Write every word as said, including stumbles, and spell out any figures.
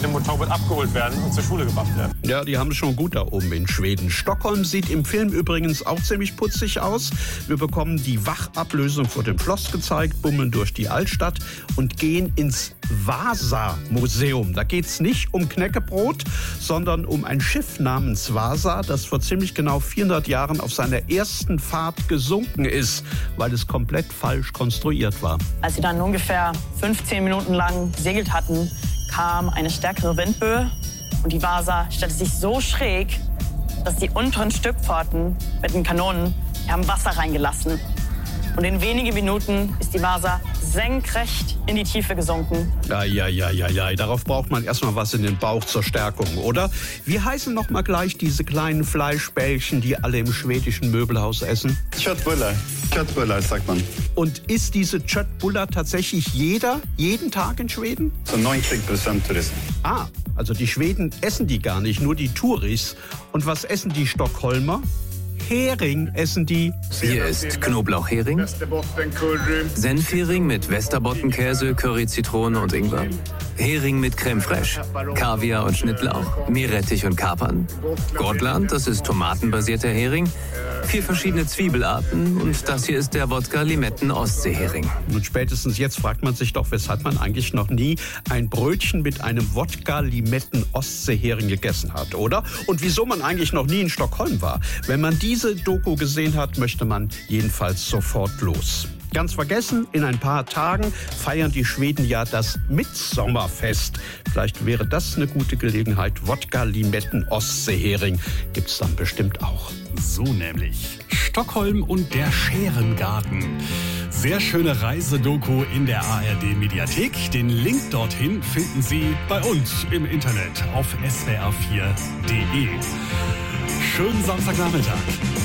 mit dem Motorboot abgeholt werden und zur Schule gebracht werden. Ja, die haben es schon gut da oben in Schweden. Stockholm sieht im Film übrigens auch ziemlich putzig aus. Wir bekommen die Wachablösung vor dem Schloss gezeigt, bummeln durch die Altstadt und gehen ins Vasa-Museum. Da geht es nicht um Knäckebrot, sondern um ein Schiff namens Vasa, das vor ziemlich genau vierhundert Jahren auf seiner ersten Fahrt gesunken ist, weil es komplett falsch konstruiert war. Als sie dann ungefähr fünfzehn Minuten lang gesegelt hatten, kam eine stärkere Windböe und die Vasa stellte sich so schräg, dass die unteren Stückpforten mit den Kanonen haben Wasser reingelassen. Und in wenigen Minuten ist die Vasa senkrecht in die Tiefe gesunken. Ja, ja, ja, ja, ja. Darauf braucht man erstmal was in den Bauch zur Stärkung, oder? Wie heißen noch mal gleich diese kleinen Fleischbällchen, die alle im schwedischen Möbelhaus essen? Köttbullar. Köttbullar sagt man. Und ist diese Köttbullar tatsächlich jeder, jeden Tag in Schweden? So neunzig Prozent Touristen. Ah, also die Schweden essen die gar nicht, nur die Touris. Und was essen die Stockholmer? Hering essen die. Hier ist Knoblauchhering, Senfhering mit Västerbottenkäse, Curry, Zitrone und Ingwer, Hering mit Creme fraiche, Kaviar und Schnittlauch, Meerrettich und Kapern, Gotland, das ist tomatenbasierter Hering, vier verschiedene Zwiebelarten und das hier ist der Wodka-Limetten-Ostseehering. Und spätestens jetzt fragt man sich doch, weshalb man eigentlich noch nie ein Brötchen mit einem Wodka-Limetten-Ostseehering gegessen hat, oder? Und wieso man eigentlich noch nie in Stockholm war. Wenn man diese Doku gesehen hat, möchte man jedenfalls sofort los. Ganz vergessen, in ein paar Tagen feiern die Schweden ja das Mitsommerfest. Vielleicht wäre das eine gute Gelegenheit. Wodka, Limetten, Ostseehering gibt's dann bestimmt auch. So nämlich. Stockholm und der Scherengarten. Sehr schöne Reisedoku in der A R D-Mediathek. Den Link dorthin finden Sie bei uns im Internet auf s w r vier punkt d e. Schönen Samstagnachmittag.